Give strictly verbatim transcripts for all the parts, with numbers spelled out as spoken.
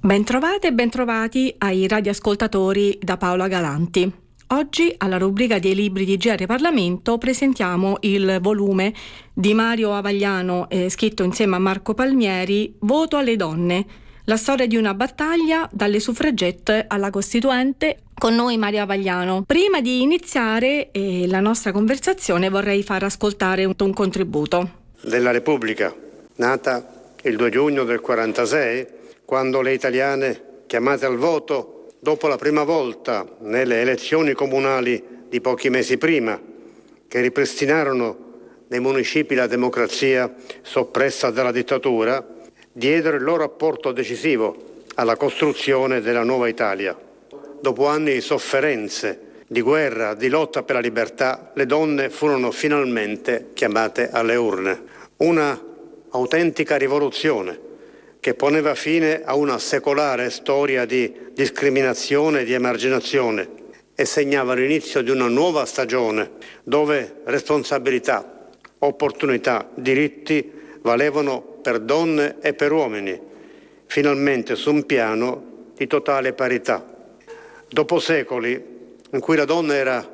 Bentrovate e bentrovati ai radioascoltatori da Paola Galanti. Oggi alla rubrica dei libri di G R Parlamento presentiamo il volume di Mario Avagliano, eh, scritto insieme a Marco Palmieri, Voto alle donne, la storia di una battaglia dalle suffragette alla Costituente. Con noi Mario Avagliano. Prima di iniziare eh, la nostra conversazione vorrei far ascoltare un, un contributo. Della Repubblica, nata il due giugno del quarantasei, quando le italiane, chiamate al voto dopo la prima volta nelle elezioni comunali di pochi mesi prima, che ripristinarono nei municipi la democrazia soppressa dalla dittatura, diedero il loro apporto decisivo alla costruzione della nuova Italia. Dopo anni di sofferenze, di guerra, di lotta per la libertà, le donne furono finalmente chiamate alle urne. Una autentica rivoluzione che poneva fine a una secolare storia di discriminazione e di emarginazione e segnava l'inizio di una nuova stagione dove responsabilità, opportunità, diritti valevano per donne e per uomini, finalmente su un piano di totale parità. Dopo secoli in cui la donna era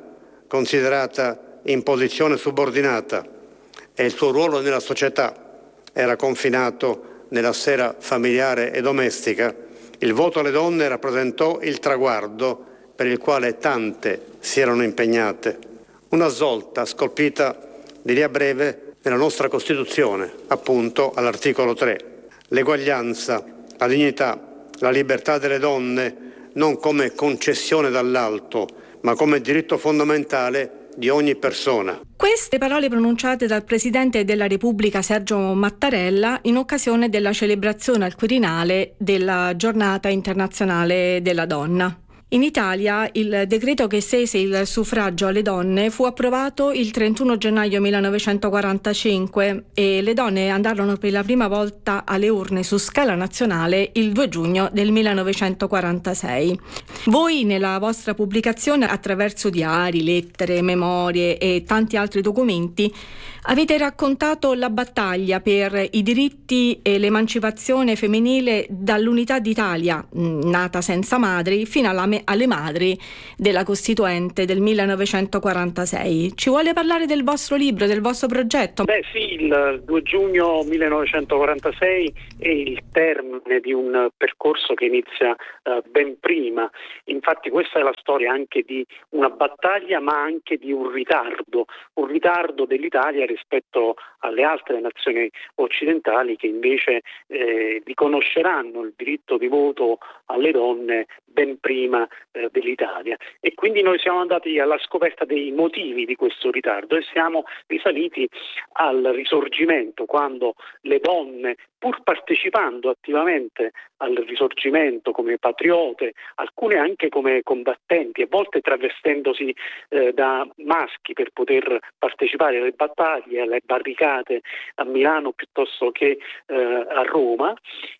considerata in posizione subordinata e il suo ruolo nella società era confinato nella sfera familiare e domestica, il voto alle donne rappresentò il traguardo per il quale tante si erano impegnate. Una svolta scolpita di lì a breve nella nostra Costituzione, appunto all'articolo tre. L'eguaglianza, la dignità, la libertà delle donne non come concessione dall'alto, ma come diritto fondamentale di ogni persona. Queste parole pronunciate dal Presidente della Repubblica Sergio Mattarella in occasione della celebrazione al Quirinale della Giornata Internazionale della Donna. In Italia il decreto che estese il suffragio alle donne fu approvato il trentuno gennaio millenovecentoquarantacinque e le donne andarono per la prima volta alle urne su scala nazionale il due giugno del millenovecentoquarantasei. Voi nella vostra pubblicazione, attraverso diari, lettere, memorie e tanti altri documenti, avete raccontato la battaglia per i diritti e l'emancipazione femminile dall'Unità d'Italia, nata senza madri, fino alla me- alle madri della Costituente del millenovecentoquarantasei. Ci vuole parlare del vostro libro, del vostro progetto? Beh sì, il due giugno millenovecentoquarantasei è il termine di un percorso che inizia uh, ben prima. Infatti questa è la storia anche di una battaglia, ma anche di un ritardo, un ritardo dell'Italia rispetto alle altre nazioni occidentali che invece eh, riconosceranno il diritto di voto alle donne ben prima eh, dell'Italia. E quindi noi siamo andati alla scoperta dei motivi di questo ritardo e siamo risaliti al Risorgimento, quando le donne, pur partecipando attivamente al Risorgimento come patriote, alcune anche come combattenti, a volte travestendosi eh, da maschi per poter partecipare alle battaglie, alle barricate a Milano piuttosto che eh, a Roma,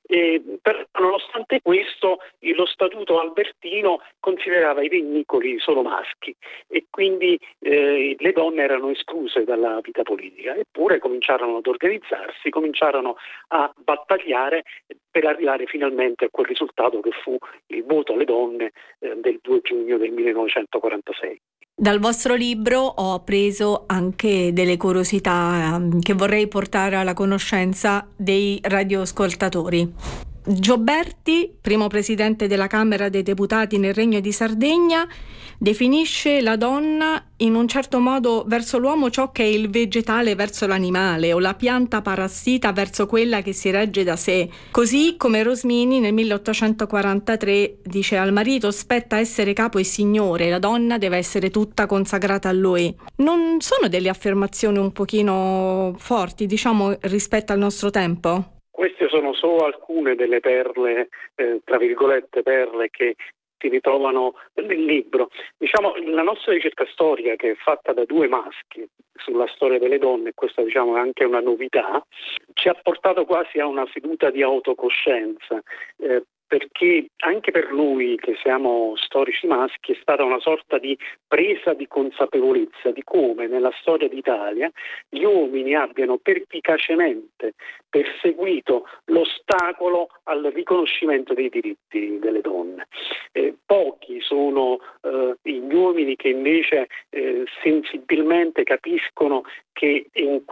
e per, nonostante questo lo Statuto albertino considerava i regnicoli solo maschi e quindi eh, le donne erano escluse dalla vita politica. Eppure cominciarono ad organizzarsi, cominciarono a battagliare per arrivare finalmente a quel risultato che fu il voto alle donne eh, del due giugno del millenovecentoquarantasei. Dal vostro libro ho preso anche delle curiosità um, che vorrei portare alla conoscenza dei radioascoltatori. Gioberti, primo presidente della Camera dei Deputati nel Regno di Sardegna, definisce la donna in un certo modo verso l'uomo ciò che è il vegetale verso l'animale o la pianta parassita verso quella che si regge da sé. Così come Rosmini nel milleottocentoquarantatré dice: al marito spetta essere capo e signore, la donna deve essere tutta consacrata a lui. Non sono delle affermazioni un pochino forti, diciamo, rispetto al nostro tempo? Queste sono solo alcune delle perle, eh, tra virgolette perle, che si ritrovano nel libro. Diciamo, la nostra ricerca storica, che è fatta da due maschi sulla storia delle donne, e questa diciamo è anche una novità, ci ha portato quasi a una seduta di autocoscienza, eh, perché anche per noi che siamo storici maschi è stata una sorta di presa di consapevolezza di come nella storia d'Italia gli uomini abbiano pervicacemente perseguito l'ostacolo al riconoscimento dei diritti delle donne. Eh, pochi sono eh, gli uomini che invece eh, sensibilmente capiscono che in,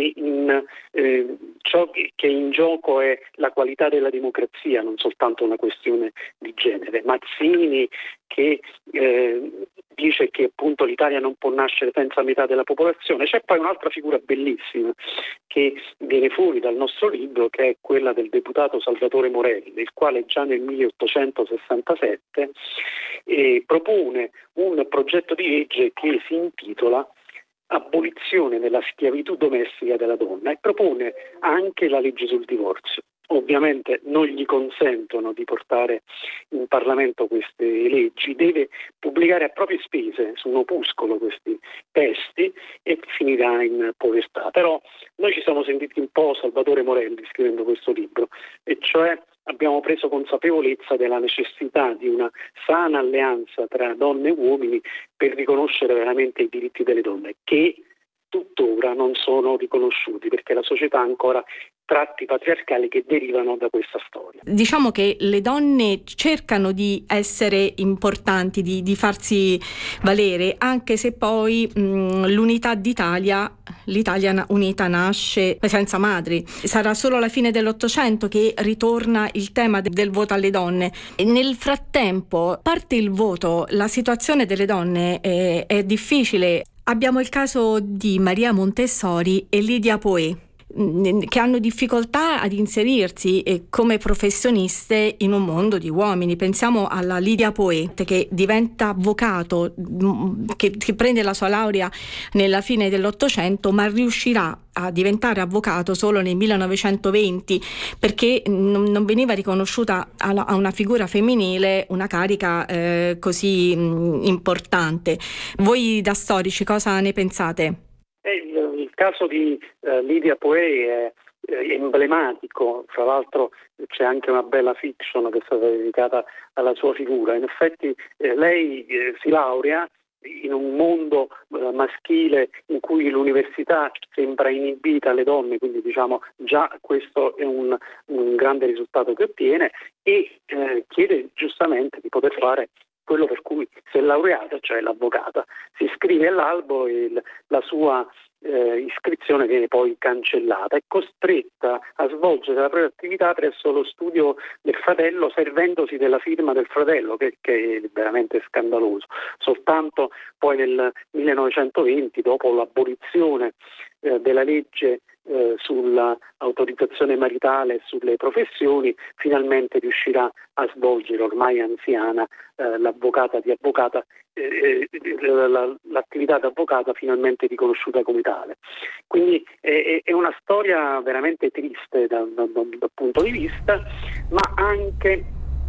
in, eh, ciò che in gioco è la qualità della democrazia, non soltanto una questione di genere. Mazzini, che eh, dice che appunto l'Italia non può nascere senza metà della popolazione. C'è poi un'altra figura bellissima che viene fuori dal nostro libro, che è quella del deputato Salvatore Morelli, il quale già nel milleottocentosessantasette eh, propone un progetto di legge che si intitola Abolizione della schiavitù domestica della donna, e propone anche la legge sul divorzio. Ovviamente non gli consentono di portare in Parlamento queste leggi, deve pubblicare a proprie spese su un opuscolo questi testi e finirà in povertà. Però noi ci siamo sentiti un po' Salvatore Morelli scrivendo questo libro, e cioè abbiamo preso consapevolezza della necessità di una sana alleanza tra donne e uomini per riconoscere veramente i diritti delle donne, che tuttora non sono riconosciuti, perché la società ha ancora tratti patriarcali che derivano da questa storia. Diciamo che le donne cercano di essere importanti, di, di farsi valere, anche se poi mh, l'unità d'Italia, l'Italia unita nasce senza madri. Sarà solo alla fine dell'Ottocento che ritorna il tema del voto alle donne. E nel frattempo, a parte il voto, la situazione delle donne è, è difficile. Abbiamo il caso di Maria Montessori e Lidia Poët, che hanno difficoltà ad inserirsi come professioniste in un mondo di uomini. Pensiamo alla Lidia Poët, che diventa avvocato, che, che prende la sua laurea nella fine dell'Ottocento, ma riuscirà a diventare avvocato solo nel millenovecentoventi, perché non, non veniva riconosciuta a, a una figura femminile una carica eh, così mh, importante. Voi da storici cosa ne pensate? Il, il caso di uh, Lidia Poët è, è emblematico, fra l'altro c'è anche una bella fiction che è stata dedicata alla sua figura. In effetti eh, lei eh, si laurea in un mondo eh, maschile in cui l'università sembra inibita alle donne, quindi diciamo già questo è un, un grande risultato che ottiene, e eh, chiede giustamente di poter fare quello per cui si è laureata, cioè l'avvocata. Si iscrive all'albo e il, la sua eh, iscrizione viene poi cancellata. È costretta a svolgere la propria attività presso lo studio del fratello, servendosi della firma del fratello, che, che è veramente scandaloso. Soltanto poi nel millenovecentoventi, dopo l'abolizione eh, della legge Eh, sull'autorizzazione maritale e sulle professioni, finalmente riuscirà a svolgere, ormai anziana, eh, l'avvocata di avvocata, eh, la, l'attività d'avvocata finalmente riconosciuta come tale. Quindi eh, è una storia veramente triste da, da, dal punto di vista, ma anche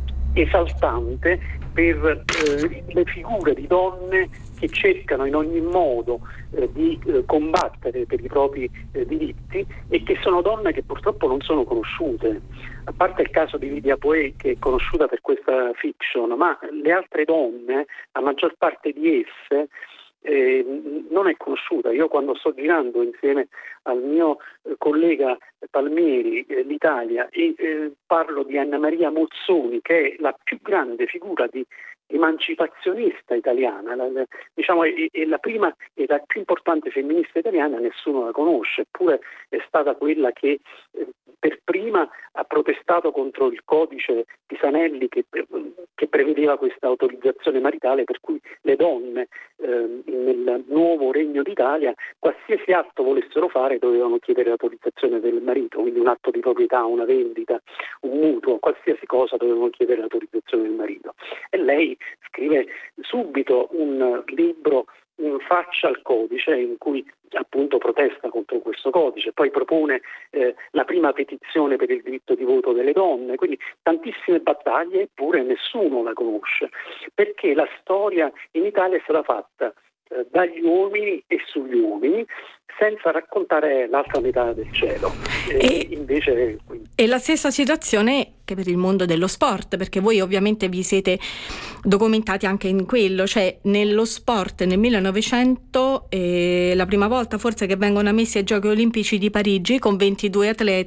esaltante per eh, le figure di donne che cercano in ogni modo eh, di eh, combattere per i propri eh, diritti, e che sono donne che purtroppo non sono conosciute. A parte il caso di Lidia Poët, che è conosciuta per questa fiction, ma le altre donne, la maggior parte di esse, Eh, non è conosciuta. Io, quando sto girando insieme al mio eh, collega Palmieri eh, l'Italia, e eh, parlo di Anna Maria Mozzoni, che è la più grande figura di emancipazionista italiana, la, la, diciamo è, è la prima e la più importante femminista italiana, nessuno la conosce, eppure è stata quella che eh, per prima ha protestato contro il codice Pisanelli che, che prevedeva questa autorizzazione maritale, per cui le donne eh, nel nuovo Regno d'Italia, qualsiasi atto volessero fare, dovevano chiedere l'autorizzazione del marito, quindi un atto di proprietà, una vendita, un mutuo, qualsiasi cosa dovevano chiedere l'autorizzazione del marito. E lei scrive subito un libro in faccia al codice, in cui appunto protesta contro questo codice, poi propone eh, la prima petizione per il diritto di voto delle donne, quindi tantissime battaglie, eppure nessuno la conosce, perché la storia in Italia è stata fatta eh, dagli uomini e sugli uomini, senza raccontare l'altra metà del cielo. E, e invece è la stessa situazione che per il mondo dello sport, perché voi ovviamente vi siete documentati anche in quello, cioè nello sport nel millenovecento eh, la prima volta forse che vengono ammessi ai Giochi Olimpici di Parigi con ventidue atlete,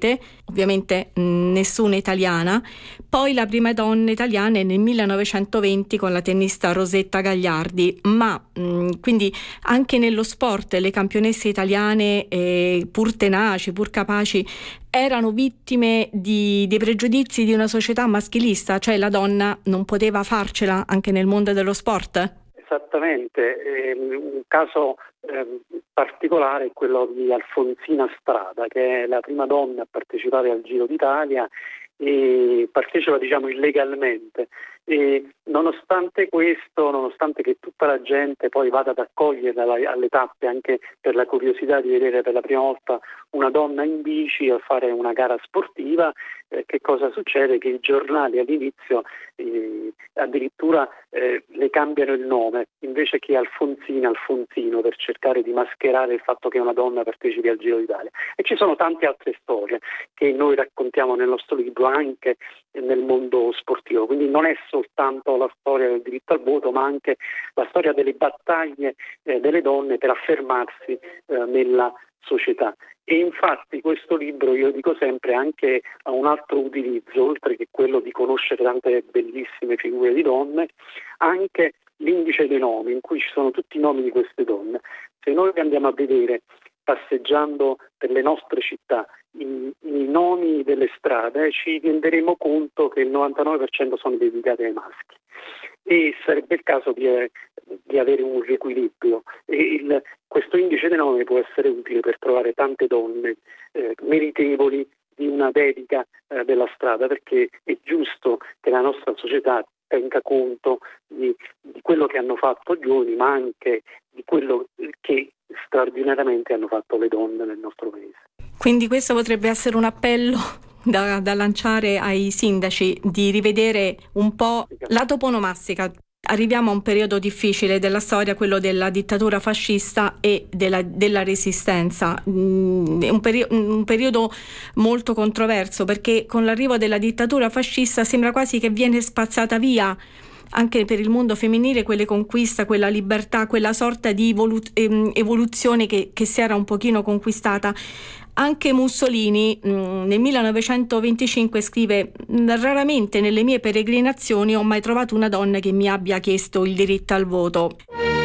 ovviamente mh, nessuna italiana. Poi la prima donna italiana è nel millenovecentoventi con la tennista Rosetta Gagliardi, ma mh, quindi anche nello sport le campionesse italiane, eh, pur tenaci, pur capaci, erano vittime di, dei pregiudizi di una società maschilista, cioè la donna non poteva farcela anche nel mondo dello sport? Esattamente, eh, un caso eh, particolare è quello di Alfonsina Strada, che è la prima donna a partecipare al Giro d'Italia e partecipa, diciamo, illegalmente. E nonostante questo, nonostante che tutta la gente poi vada ad accogliere alle tappe anche per la curiosità di vedere per la prima volta una donna in bici a fare una gara sportiva, eh, che cosa succede? Che i giornali all'inizio eh, addirittura eh, le cambiano il nome, invece che Alfonsina, Alfonsino, per cercare di mascherare il fatto che una donna partecipi al Giro d'Italia. E ci sono tante altre storie che noi raccontiamo nel nostro libro anche nel mondo sportivo, quindi non è soltanto la storia del diritto al voto, ma anche la storia delle battaglie eh, delle donne per affermarsi eh, nella società. E infatti questo libro, io dico sempre, anche ha un altro utilizzo, oltre che quello di conoscere tante bellissime figure di donne, anche l'indice dei nomi, in cui ci sono tutti i nomi di queste donne. Se noi andiamo a vedere, passeggiando per le nostre città, i, i nomi delle strade, ci renderemo conto che il novantanove per cento sono dedicati ai maschi. E sarebbe il caso di, di avere un riequilibrio. E il, questo indice dei nomi può essere utile per trovare tante donne eh, meritevoli di una dedica eh, della strada, perché è giusto che la nostra società tenga conto di, di quello che hanno fatto gli uomini, ma anche di quello che straordinariamente hanno fatto le donne nel nostro paese. Quindi questo potrebbe essere un appello da, da lanciare ai sindaci, di rivedere un po' la toponomastica. Arriviamo a un periodo difficile della storia, quello della dittatura fascista e della, della resistenza. Mm, è un, peri- un periodo molto controverso, perché con l'arrivo della dittatura fascista sembra quasi che viene spazzata via anche per il mondo femminile quelle conquiste, quella libertà, quella sorta di evolu- evoluzione che, che si era un pochino conquistata. Anche Mussolini mh, nel millenovecentoventicinque scrive: raramente nelle mie peregrinazioni ho mai trovato una donna che mi abbia chiesto il diritto al voto.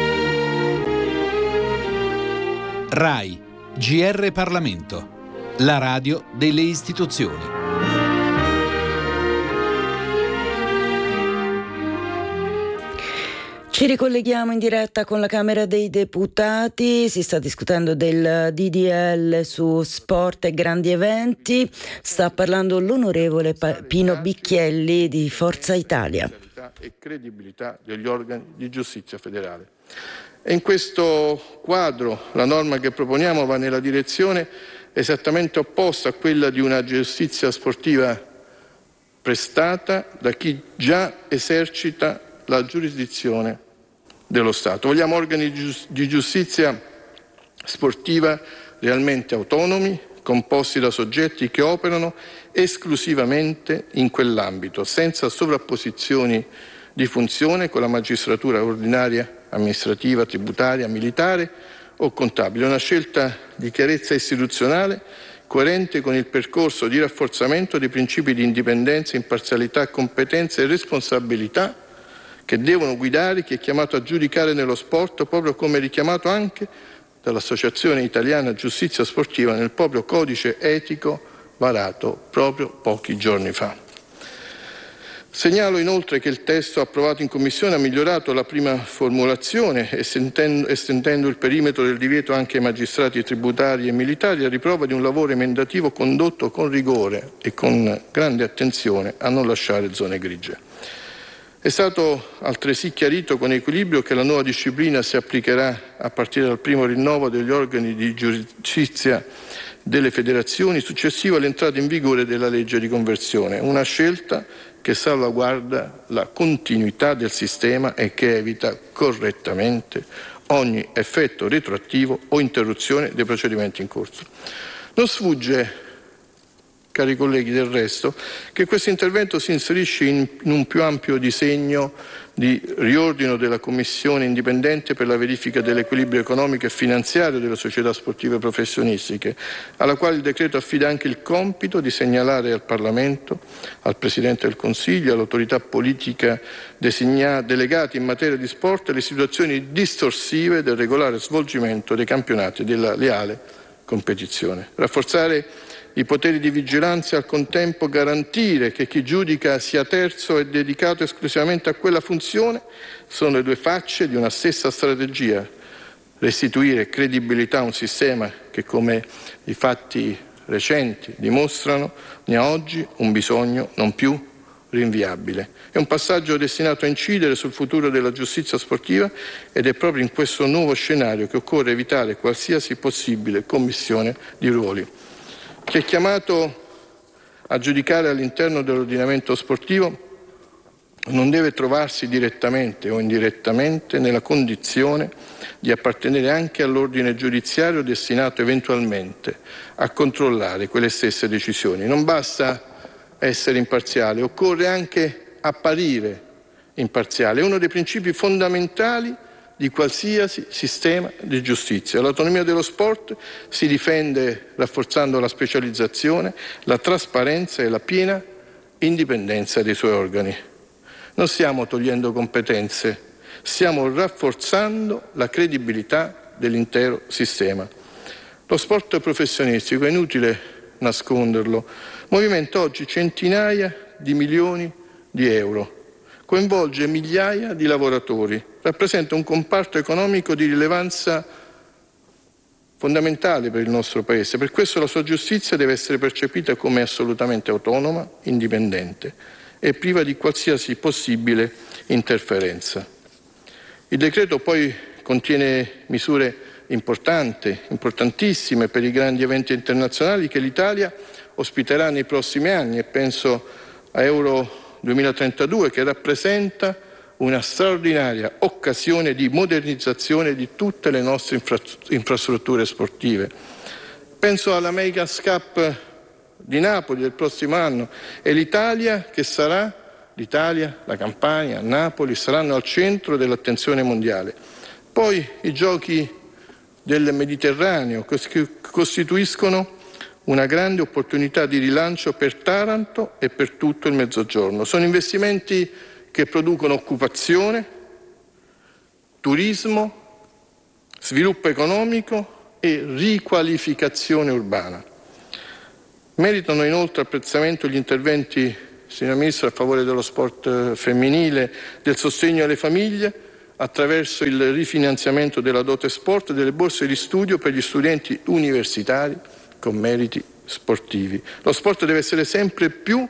RAI, G R Parlamento, la radio delle istituzioni. Ci ricolleghiamo in diretta con la Camera dei Deputati, si sta discutendo del D D L su sport e grandi eventi, sta parlando l'onorevole Pino Bicchielli di Forza Italia. E credibilità degli organi di giustizia federale. E in questo quadro la norma che proponiamo va nella direzione esattamente opposta a quella di una giustizia sportiva prestata da chi già esercita la giurisdizione dello Stato. Vogliamo organi di giustizia sportiva realmente autonomi, composti da soggetti che operano esclusivamente in quell'ambito, senza sovrapposizioni di funzione con la magistratura ordinaria, amministrativa, tributaria, militare o contabile. Una scelta di chiarezza istituzionale coerente con il percorso di rafforzamento dei principi di indipendenza, imparzialità, competenza e responsabilità che devono guidare chi è chiamato a giudicare nello sport, proprio come richiamato anche dall'Associazione Italiana Giustizia Sportiva nel proprio codice etico varato proprio pochi giorni fa. Segnalo inoltre che il testo approvato in Commissione ha migliorato la prima formulazione, estendendo, estendendo il perimetro del divieto anche ai magistrati tributari e militari, a riprova di un lavoro emendativo condotto con rigore e con grande attenzione a non lasciare zone grigie. È stato altresì chiarito con equilibrio che la nuova disciplina si applicherà a partire dal primo rinnovo degli organi di giustizia delle federazioni successivo all'entrata in vigore della legge di conversione, una scelta che salvaguarda la continuità del sistema e che evita correttamente ogni effetto retroattivo o interruzione dei procedimenti in corso. Non sfugge cari colleghi, del resto, che questo intervento si inserisce in, in un più ampio disegno di riordino della Commissione indipendente per la verifica dell'equilibrio economico e finanziario delle società sportive professionistiche, alla quale il decreto affida anche il compito di segnalare al Parlamento, al Presidente del Consiglio, all'autorità politica designa, delegati in materia di sport le situazioni distorsive del regolare svolgimento dei campionati della leale competizione. Rafforzare i poteri di vigilanza e al contempo garantire che chi giudica sia terzo e dedicato esclusivamente a quella funzione sono le due facce di una stessa strategia. Restituire credibilità a un sistema che, come i fatti recenti dimostrano, ne ha oggi un bisogno non più rinviabile. È un passaggio destinato a incidere sul futuro della giustizia sportiva ed è proprio in questo nuovo scenario che occorre evitare qualsiasi possibile commistione di ruoli. Chi è chiamato a giudicare all'interno dell'ordinamento sportivo non deve trovarsi direttamente o indirettamente nella condizione di appartenere anche all'ordine giudiziario destinato eventualmente a controllare quelle stesse decisioni. Non basta essere imparziale, occorre anche apparire imparziale. È uno dei principi fondamentali di qualsiasi sistema di giustizia. L'autonomia dello sport si difende rafforzando la specializzazione, la trasparenza e la piena indipendenza dei suoi organi. Non stiamo togliendo competenze, stiamo rafforzando la credibilità dell'intero sistema. Lo sport professionistico, è inutile nasconderlo, movimenta oggi centinaia di milioni di euro, coinvolge migliaia di lavoratori, rappresenta un comparto economico di rilevanza fondamentale per il nostro Paese. Per questo la sua giustizia deve essere percepita come assolutamente autonoma, indipendente e priva di qualsiasi possibile interferenza. Il decreto poi contiene misure importanti, importantissime per i grandi eventi internazionali che l'Italia ospiterà nei prossimi anni, e penso a Euro duemilatrentadue, che rappresenta una straordinaria occasione di modernizzazione di tutte le nostre infra- infrastrutture sportive. Penso all'America's Cup di Napoli del prossimo anno e l'Italia che sarà, l'Italia, la Campania, Napoli saranno al centro dell'attenzione mondiale. Poi i giochi del Mediterraneo costituiscono una grande opportunità di rilancio per Taranto e per tutto il Mezzogiorno. Sono investimenti che producono occupazione, turismo, sviluppo economico e riqualificazione urbana. Meritano inoltre apprezzamento gli interventi, signor Ministro, a favore dello sport femminile, del sostegno alle famiglie, attraverso il rifinanziamento della dote sport e delle borse di studio per gli studenti universitari con meriti sportivi. Lo sport deve essere sempre più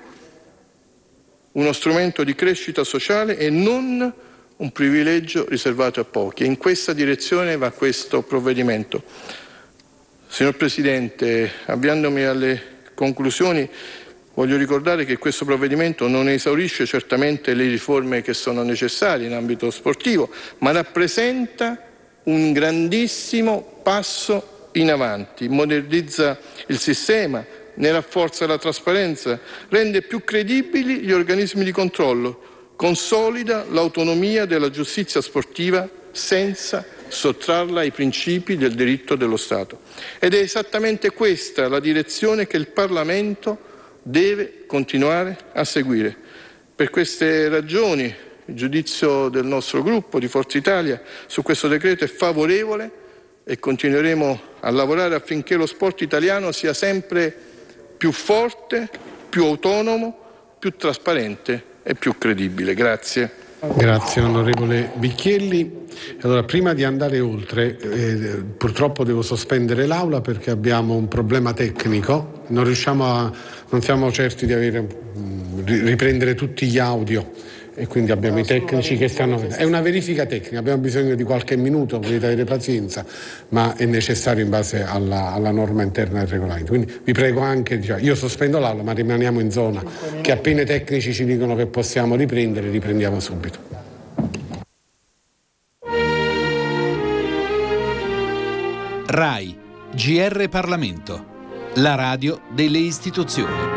uno strumento di crescita sociale e non un privilegio riservato a pochi. E in questa direzione va questo provvedimento. Signor Presidente, avviandomi alle conclusioni, voglio ricordare che questo provvedimento non esaurisce certamente le riforme che sono necessarie in ambito sportivo, ma rappresenta un grandissimo passo in avanti, modernizza il sistema, ne rafforza la trasparenza, rende più credibili gli organismi di controllo, consolida l'autonomia della giustizia sportiva senza sottrarla ai principi del diritto dello Stato. Ed è esattamente questa la direzione che il Parlamento deve continuare a seguire. Per queste ragioni il giudizio del nostro gruppo di Forza Italia su questo decreto è favorevole e continueremo a lavorare affinché lo sport italiano sia sempre più forte, più autonomo, più trasparente e più credibile. Grazie. Grazie onorevole Bicchielli. Allora, prima di andare oltre, eh, purtroppo devo sospendere l'aula perché abbiamo un problema tecnico, non riusciamo a, non siamo certi di avere, riprendere tutti gli audio e quindi abbiamo i tecnici che stanno, è una verifica tecnica, abbiamo bisogno di qualche minuto, potete avere pazienza, ma è necessario in base alla, alla norma interna del regolamento. Quindi vi prego anche, diciamo, io sospendo l'aula ma rimaniamo in zona, che appena i tecnici ci dicono che possiamo riprendere, riprendiamo subito. RAI, G R Parlamento, la radio delle istituzioni.